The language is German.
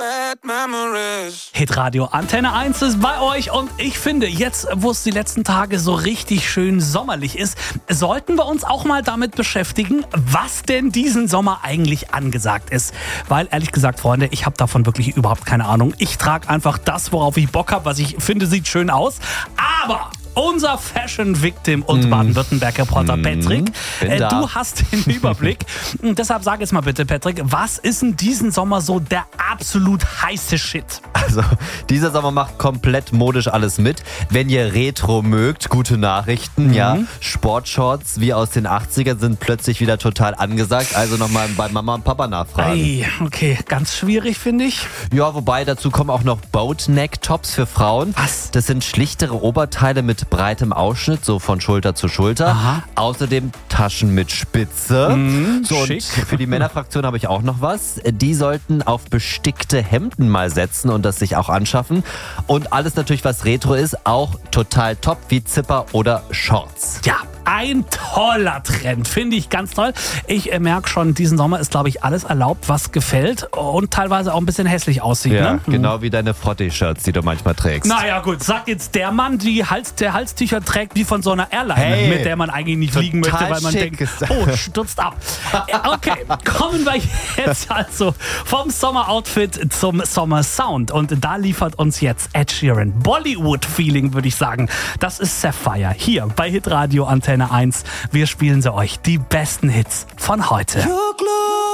bad memories. Hitradio Antenne 1 ist bei euch und ich finde, jetzt, wo es die letzten Tage so richtig schön sommerlich ist, sollten wir uns auch mal damit beschäftigen, was denn diesen Sommer eigentlich angesagt ist. Weil, ehrlich gesagt, Freunde, ich habe davon wirklich überhaupt keine Ahnung. Ich trage einfach das, worauf ich Bock habe, was ich finde, sieht schön aus. Aber unser Fashion-Victim und Baden-Württemberg-Reporter Patrick, du hast den Überblick. Und deshalb sag jetzt mal bitte, Patrick, was ist in diesem Sommer so der absolut heiße Shit? Also, dieser Sommer macht komplett modisch alles mit. Wenn ihr Retro mögt, gute Nachrichten, ja. Sportshorts wie aus den 80ern sind plötzlich wieder total angesagt. Also nochmal bei Mama und Papa nachfragen. Ei, okay, ganz schwierig, finde ich. Ja, wobei dazu kommen auch noch Boatneck-Tops für Frauen. Was? Das sind schlichtere Oberteile mit breitem Ausschnitt, so von Schulter zu Schulter. Aha. Außerdem Taschen mit Spitze. So, und schick. für die Männerfraktion habe ich auch noch was. Die sollten auf bestickte Hemden mal setzen und das sich auch anschaffen. Und alles natürlich, was Retro ist, auch total top, wie Zipper oder Shorts. Ja, ein toller Trend, finde ich ganz toll. Ich merke schon, diesen Sommer ist, glaube ich, alles erlaubt, was gefällt und teilweise auch ein bisschen hässlich aussieht. Ja, Ne? genau wie deine Frottee-Shirts, die du manchmal trägst. Naja gut, sagt jetzt der Mann, der Halstücher trägt wie von so einer Airline, Hey, mit der man eigentlich nicht fliegen möchte, weil man schick denkt, ist das. oh, stürzt ab. Okay, kommen wir jetzt also vom Sommeroutfit zum Sommersound. Und da liefert uns jetzt Ed Sheeran. Bollywood-Feeling, würde ich sagen. Das ist Sapphire, hier bei Hitradio Antenne 1. Wir spielen sie euch, die besten Hits von heute. Your glow